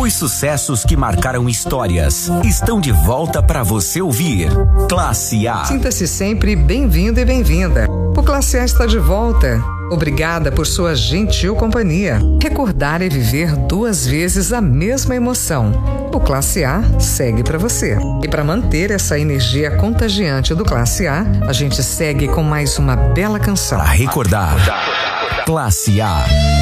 Os sucessos que marcaram histórias estão de volta para você ouvir. Classe A. Sinta-se sempre bem-vindo e bem-vinda. O Classe A está de volta. Obrigada por sua gentil companhia. Recordar é viver 2 vezes a mesma emoção. O Classe A segue para você. E para manter essa energia contagiante do Classe A, a gente segue com mais uma bela canção. Para recordar, Classe A.